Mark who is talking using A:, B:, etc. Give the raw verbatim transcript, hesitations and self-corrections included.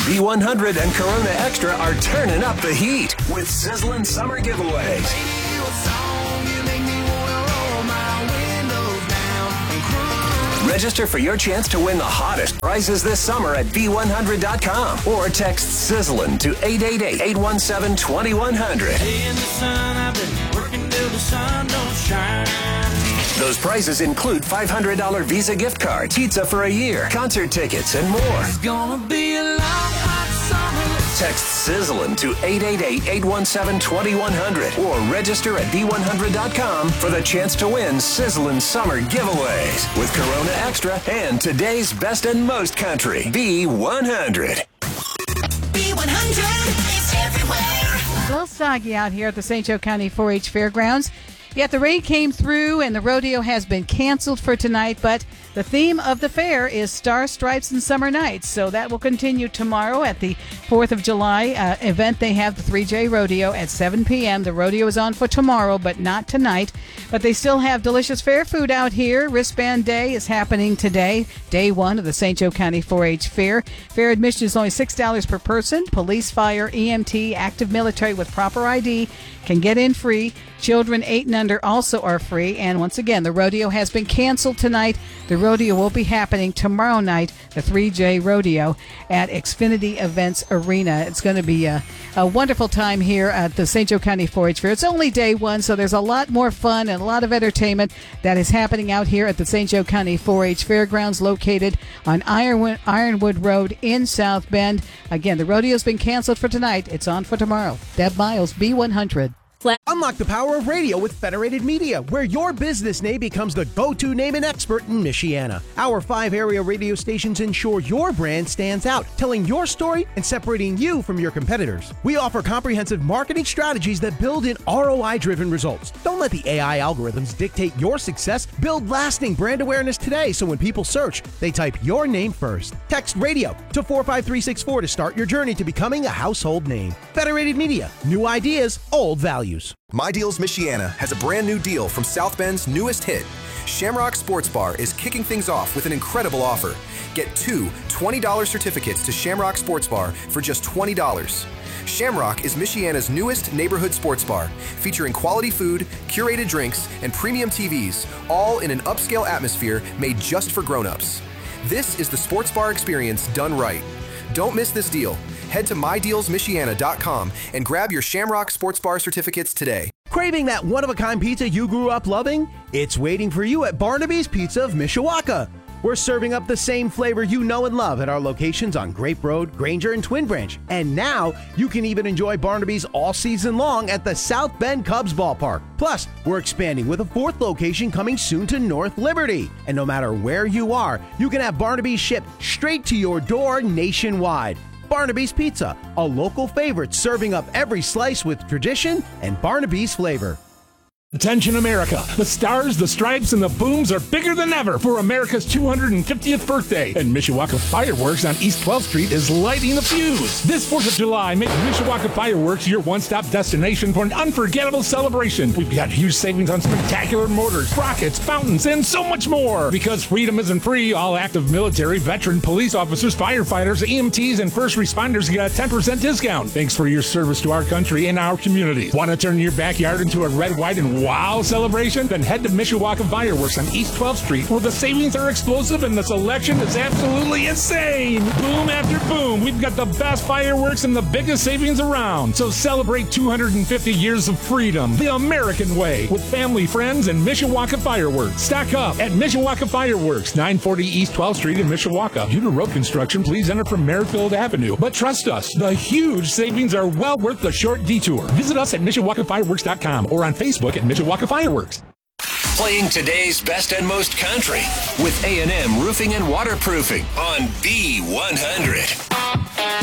A: B one hundred and Corona Extra are turning up the heat with sizzling summer giveaways. Register for your chance to win the hottest prizes this summer at B one hundred dot com or text sizzling to eight eight eight, eight one seven, two one zero zero.
B: Hey, in the sun, I've been working till the sun don't shine.
A: Those prizes include five hundred dollars Visa gift card, pizza for a year, concert tickets, and more.
B: It's gonna be a long, hot summer.
A: Text sizzling to eight eight eight, eight one seven, two one zero zero or register at B one hundred dot com for the chance to win sizzling summer giveaways with Corona Extra and today's best and most country, B one hundred.
C: B one hundred is everywhere.
D: It's a little soggy out here at the Saint Joe County four H Fairgrounds. Yet the rain came through and the rodeo has been canceled for tonight, but the theme of the fair is Star Stripes and Summer Nights, so that will continue tomorrow at the fourth of July uh, event. They have the three J Rodeo at seven p.m. The rodeo is on for tomorrow, but not tonight. But they still have delicious fair food out here. Wristband Day is happening today, day one of the Saint Joe County four H Fair. Fair admission is only six dollars per person. Police, fire, E M T, active military with proper I D can get in free. Children eight and under also are free. And once again, the rodeo has been canceled tonight. The rodeo will be happening tomorrow night, the three J Rodeo at Xfinity Events Arena. It's going to be a, a wonderful time here at the Saint Joe County four H Fair. It's only day one, so there's a lot more fun and a lot of entertainment that is happening out here at the Saint Joe County four H Fairgrounds located on Ironwood, Ironwood Road in South Bend. Again, the rodeo's been canceled for tonight. It's on for tomorrow. Deb Miles, B one hundred.
E: Unlock the power of radio with Federated Media, where your business name becomes the go-to name and expert in Michiana. Our five area radio stations ensure your brand stands out, telling your story and separating you from your competitors. We offer comprehensive marketing strategies that build in R O I-driven results. Don't let the A I algorithms dictate your success. Build lasting brand awareness today so when people search, they type your name first. Text radio to four five three six four to start your journey to becoming a household name. Federated Media, new ideas, old values.
F: My Deals Michiana has a brand new deal from South Bend's newest hit. Shamrock Sports Bar is kicking things off with an incredible offer. Get two twenty dollars certificates to Shamrock Sports Bar for just twenty dollars. Shamrock is Michiana's newest neighborhood sports bar, featuring quality food, curated drinks, and premium T Vs, all in an upscale atmosphere made just for grown-ups. This is the sports bar experience done right. Don't miss this deal. Head to my deals michiana dot com and grab your Shamrock Sports Bar certificates today.
E: Craving that one-of-a-kind pizza you grew up loving? It's waiting for you at Barnaby's Pizza of Mishawaka. We're serving up the same flavor you know and love at our locations on Grape Road, Granger, and Twin Branch. And now, you can even enjoy Barnaby's all season long at the South Bend Cubs Ballpark. Plus, we're expanding with a fourth location coming soon to North Liberty. And no matter where you are, you can have Barnaby's shipped straight to your door nationwide. Barnaby's Pizza, a local favorite serving up every slice with tradition and Barnaby's flavor.
G: Attention America, the stars, the stripes, and the booms are bigger than ever for America's two hundred fiftieth birthday, and Mishawaka Fireworks on East twelfth Street is lighting the fuse. This fourth of July, make Mishawaka Fireworks your one-stop destination for an unforgettable celebration. We've got huge savings on spectacular mortars, rockets, fountains, and so much more. Because freedom isn't free, all active military, veteran, police officers, firefighters, E M Ts, and first responders get a ten percent discount. Thanks for your service to our country and our community. Want to turn your backyard into a red, white, and wow celebration? Then head to Mishawaka Fireworks on East twelfth Street, where the savings are explosive and the selection is absolutely insane. Boom after boom, we've got the best fireworks and the biggest savings around. So celebrate two hundred fifty years of freedom the American way with family, friends, and Mishawaka Fireworks. Stock up at Mishawaka Fireworks, nine forty East twelfth Street in Mishawaka. Due to road construction, please enter from Merrifield Avenue. But trust us, the huge savings are well worth the short detour. Visit us at Mishawaka Fireworks dot com or on Facebook at Mishawaka Fireworks.
A: Playing today's best and most country with A and M Roofing and Waterproofing on B one hundred.